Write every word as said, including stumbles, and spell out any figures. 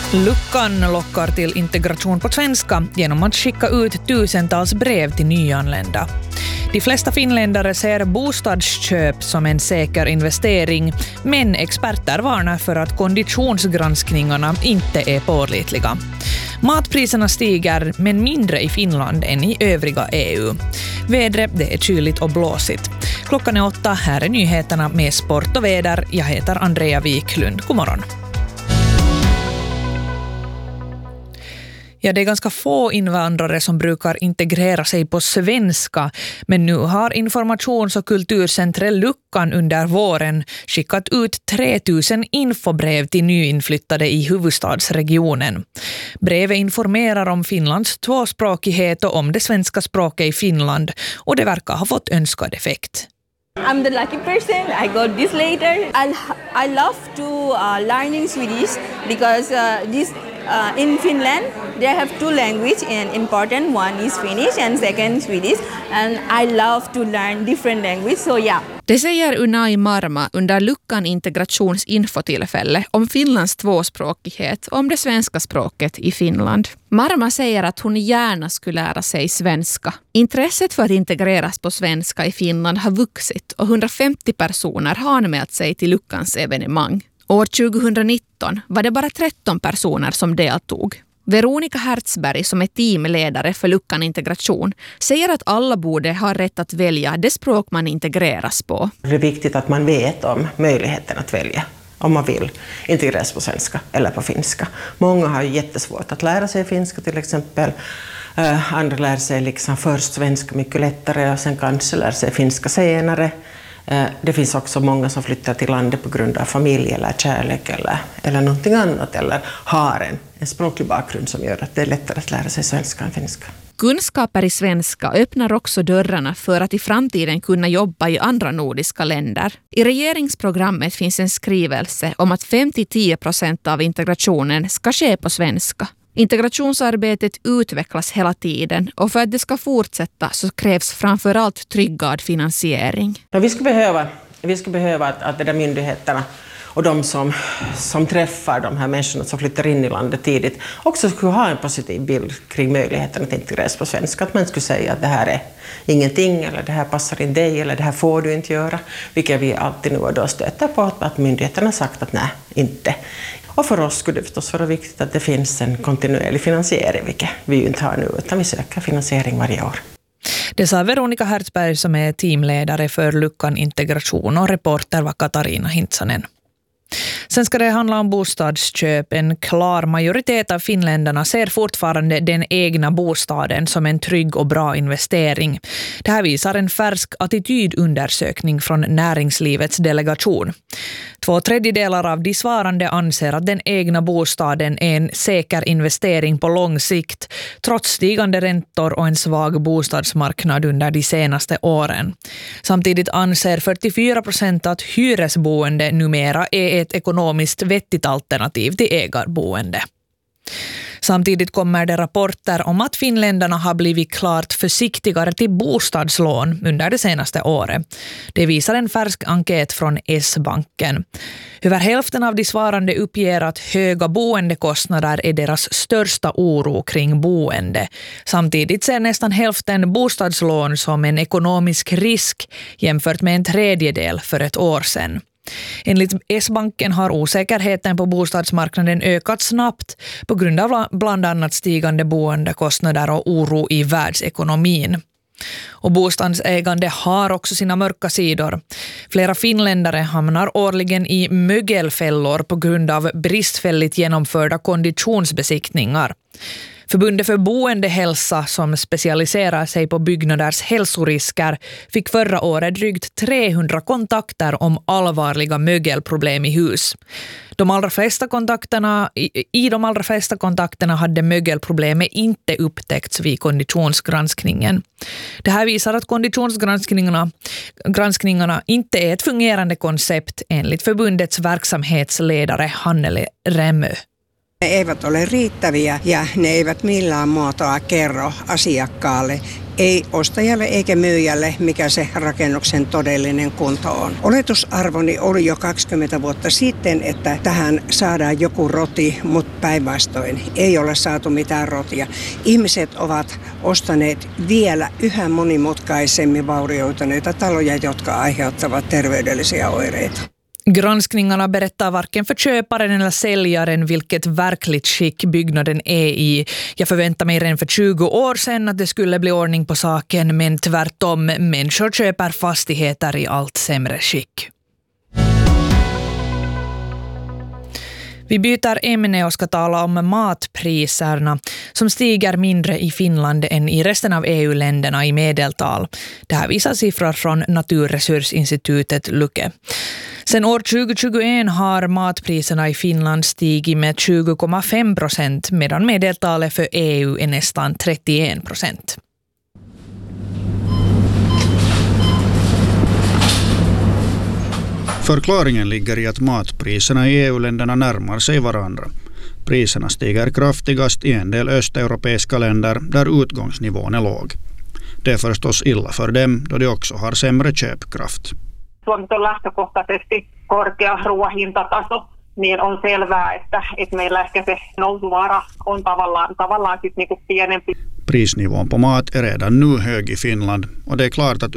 Luckan lockar till integration på svenska genom att skicka ut tusentals brev till nyanlända. De flesta finländare ser bostadsköp som en säker investering, men experter varnar för att konditionsgranskningarna inte är pålitliga. Matpriserna stiger, men mindre i Finland än i övriga E U. Vädret, det är kyligt och blåsigt. Klockan är åtta, här är nyheterna med sport och väder. Jag heter Andrea Wiklund. God morgon. Ja, det är ganska få invandrare som brukar integrera sig på svenska, men nu har informations- och kulturcentret Luckan under våren skickat ut tre tusen infobrev till nyinflyttade i huvudstadsregionen. Brevet informerar om Finlands tvåspråkighet och om det svenska språket i Finland, och det verkar ha fått önskad effekt. I'm the lucky person. I got this later. I I love to uh, learning Swedish because uh, this uh, in Finland they have two language and important one is Finnish and second Swedish, and I love to learn different language. So yeah. Det säger Unai Marma under Luckan integrationsinfotillfälle om Finlands tvåspråkighet och om det svenska språket i Finland. Marma säger att hon gärna skulle lära sig svenska. Intresset för att integreras på svenska i Finland har vuxit och hundrafemtio personer har anmält sig till Luckans evenemang. År tjugonitton var det bara tretton personer som deltog. Veronica Hertzberg, som är teamledare för Luckan integration, säger att alla borde ha rätt att välja det språk man integreras på. Det är viktigt att man vet om möjligheten att välja om man vill integreras på svenska eller på finska. Många har ju jättesvårt att lära sig finska till exempel. Uh, andra lär sig liksom först svenska mycket lättare och sen kanske lär sig finska senare. Det finns också många som flyttar till landet på grund av familj eller kärlek eller, eller någonting annat, eller har en, en språklig bakgrund som gör att det är lättare att lära sig svenska än finska. Kunskaper i svenska öppnar också dörrarna för att i framtiden kunna jobba i andra nordiska länder. I regeringsprogrammet finns en skrivelse om att fem till tio procent av integrationen ska ske på svenska. Integrationsarbetet utvecklas hela tiden, och för att det ska fortsätta så krävs framförallt tryggad finansiering. Ja, vi skulle behöva, vi skulle behöva att, att de där myndigheterna och de som, som träffar de här människorna som flyttar in i landet tidigt också skulle ha en positiv bild kring möjligheten att integreras på svenska. Att man skulle säga att det här är ingenting, eller det här passar in dig, eller det här får du inte göra. Vilket vi alltid nu och då stöter på att myndigheterna har sagt att nej, inte. Och för oss skulle det förstås vara viktigt att det finns en kontinuerlig finansiering, vilket vi ju inte har nu, utan vi söker finansiering varje år. Det sa Veronica Hertzberg, som är teamledare för Luckan integration, och reporter var Katarina Hintsanen. Sen ska det handla om bostadsköp. En klar majoritet av finländarna ser fortfarande den egna bostaden som en trygg och bra investering. Det här visar en färsk attitydundersökning från näringslivets delegation. Två tredjedelar av de svarande anser att den egna bostaden är en säker investering på lång sikt, trots stigande räntor och en svag bostadsmarknad under de senaste åren. Samtidigt anser fyrtiofyra procent att hyresboende numera är ett ekonomiskt vettigt alternativ till ägarboende. Samtidigt kommer det rapporter om att finländarna har blivit klart försiktigare till bostadslån under det senaste året. Det visar en färsk enkät från S-banken. Över hälften av de svarande uppger att höga boendekostnader är deras största oro kring boende. Samtidigt ser nästan hälften bostadslån som en ekonomisk risk jämfört med en tredjedel för ett år sedan. Enligt S-banken har osäkerheten på bostadsmarknaden ökat snabbt på grund av bland annat stigande boendekostnader och oro i världsekonomin. Och bostadsägande har också sina mörka sidor. Flera finländare hamnar årligen i mögelfällor på grund av bristfälligt genomförda konditionsbesiktningar. Förbundet för boendehälsa, som specialiserar sig på byggnaders hälsorisker, fick förra året drygt trehundra kontakter om allvarliga mögelproblem i hus. De allra flesta kontakterna, i, I de allra flesta kontakterna hade mögelproblemet inte upptäckts vid konditionsgranskningen. Det här visar att konditionsgranskningarna granskningarna inte är ett fungerande koncept, enligt förbundets verksamhetsledare Hannele Rämö. Ne eivät ole riittäviä ja ne eivät millään muotoa kerro asiakkaalle, ei ostajalle eikä myyjälle, mikä se rakennuksen todellinen kunto on. Oletusarvoni oli jo kaksikymmentä vuotta sitten, että tähän saadaan joku roti, mutta päinvastoin ei ole saatu mitään rotia. Ihmiset ovat ostaneet vielä yhä monimutkaisemmin vaurioituneita taloja, jotka aiheuttavat terveydellisiä oireita. Granskningarna berättar varken för köparen eller säljaren vilket verkligt skick byggnaden är i. Jag förväntar mig redan för tjugo år sedan att det skulle bli ordning på saken, men tvärtom, människor köper fastigheter i allt sämre skick. Vi byter ämne och ska tala om matpriserna som stiger mindre i Finland än i resten av E U-länderna i medeltal. Det här visar siffror från Naturresursinstitutet Luke. Sen år tjugo tjugoett har matpriserna i Finland stigit med tjugo komma fem procent medan medeltalet för E U är nästan trettioen procent. Förklaringen ligger i att matpriserna i E U-länderna närmar sig varandra. Priserna stiger kraftigast i en del östeuropeiska länder där utgångsnivån är låg. Det är förstås illa för dem då de också har sämre köpkraft. Suomessa on lähtökohtaisesti korkea ruoahintataso, niin on selvää, että, että meillä ehkä se nousuvaara on tavallaan, tavallaan sit niinku pienempi. Prisnivån på mat är redan nu hög i Finland och det är klart att